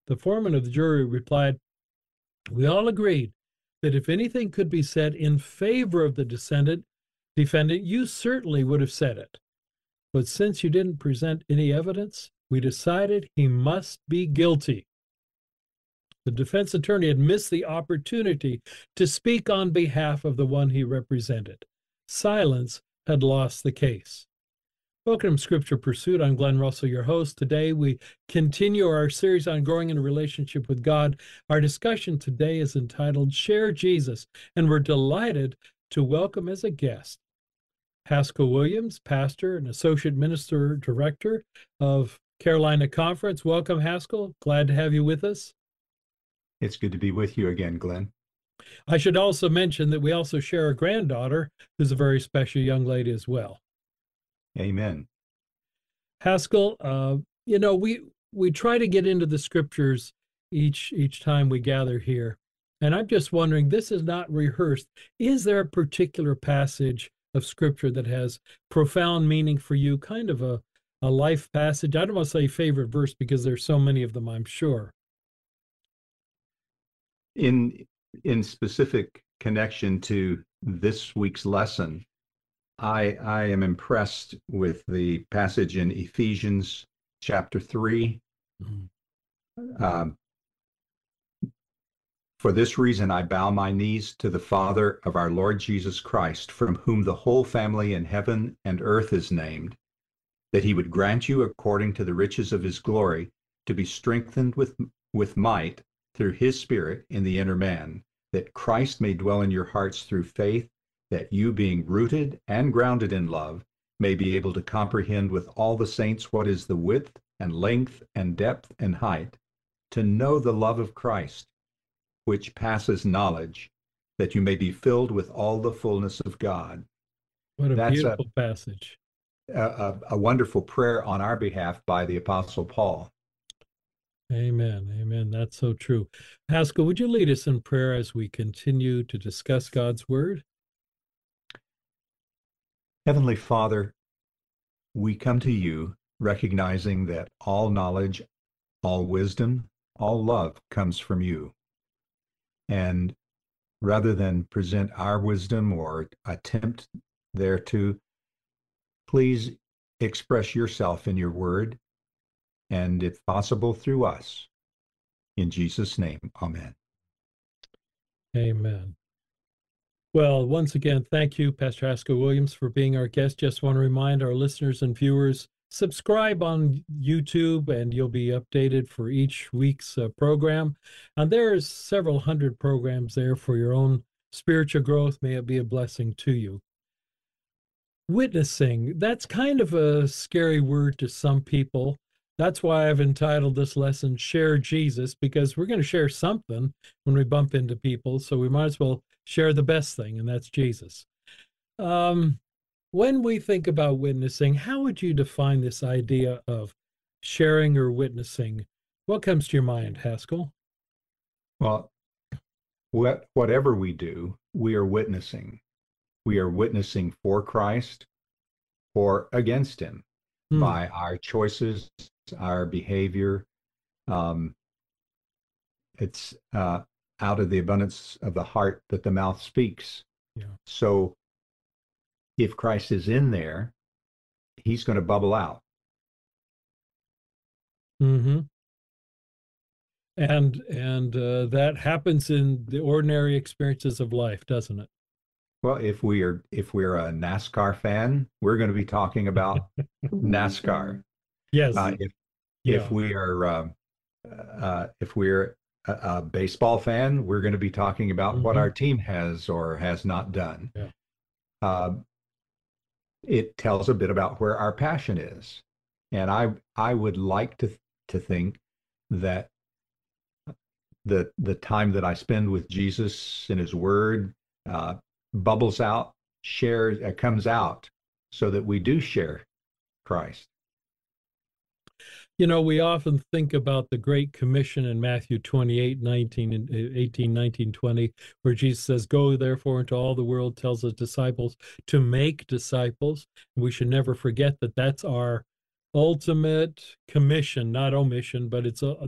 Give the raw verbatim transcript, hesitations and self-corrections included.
The foreman of the jury replied, "We all agreed that if anything could be said in favor of the descendant, defendant, you certainly would have said it. But since you didn't present any evidence, we decided he must be guilty." The defense attorney had missed the opportunity to speak on behalf of the one he represented. Silence had lost the case. Welcome to Scripture Pursuit. I'm Glenn Russell, your host. Today we continue our series on growing in a relationship with God. Our discussion today is entitled Share Jesus, and we're delighted to welcome as a guest Haskell Williams, pastor and associate minister director of Carolina Conference. Welcome, Haskell. Glad to have you with us. It's good to be with you again, Glenn. I should also mention that we also share a granddaughter who's a very special young lady as well. Amen. Haskell, uh, you know, we we try to get into the scriptures each each time we gather here. And I'm just wondering, this is not rehearsed. Is there a particular passage of scripture that has profound meaning for you, kind of a, a life passage? I don't want to say favorite verse because there's so many of them, I'm sure. In in specific connection to this week's lesson, I I am impressed with the passage in Ephesians chapter three. Mm-hmm. Um, For this reason, I bow my knees to the Father of our Lord Jesus Christ, from whom the whole family in heaven and earth is named, that he would grant you, according to the riches of his glory, to be strengthened with, with might through his Spirit in the inner man, that Christ may dwell in your hearts through faith, that you, being rooted and grounded in love, may be able to comprehend with all the saints what is the width and length and depth and height, to know the love of Christ, which passes knowledge, that you may be filled with all the fullness of God. What a That's beautiful a, passage. A, a, a wonderful prayer on our behalf by the Apostle Paul. Amen. Amen. That's so true. Haskell, would you lead us in prayer as we continue to discuss God's word? Heavenly Father, we come to you recognizing that all knowledge, all wisdom, all love comes from you. And rather than present our wisdom or attempt thereto, please express yourself in your word, and if possible, through us. In Jesus' name, amen. Amen. Well, once again, thank you, Pastor Haskell Williams, for being our guest. Just want to remind our listeners and viewers, subscribe on YouTube and you'll be updated for each week's uh, program. And there's several hundred programs there for your own spiritual growth. May it be a blessing to you. Witnessing, that's kind of a scary word to some people. That's why I've entitled this lesson, Share Jesus, because we're going to share something when we bump into people. So we might as well share the best thing, and that's Jesus. Um, When we think about witnessing, how would you define this idea of sharing or witnessing? What comes to your mind, Haskell? Well, what, whatever we do, we are witnessing. We are witnessing for Christ or against him hmm. by our choices, our behavior. Um, it's uh, out of the abundance of the heart that the mouth speaks. Yeah. So if Christ is in there, he's going to bubble out. Mm-hmm. And and uh, that happens in the ordinary experiences of life, doesn't it? Well, if we are if we're a NASCAR fan, we're going to be talking about NASCAR. Yes. Uh, if yeah. if we are uh, uh, if we're a, a baseball fan, we're going to be talking about mm-hmm. what our team has or has not done. Yeah. Uh, it tells a bit about where our passion is, and I I would like to to think that the the time that I spend with Jesus in His Word uh, bubbles out, shares, uh, comes out, so that we do share Christ. You know, we often think about the Great Commission in Matthew twenty-eight, nineteen, and eighteen, nineteen, twenty, where Jesus says, "Go therefore into all the world," tells his disciples to make disciples. And we should never forget that that's our ultimate commission, not omission, but it's a,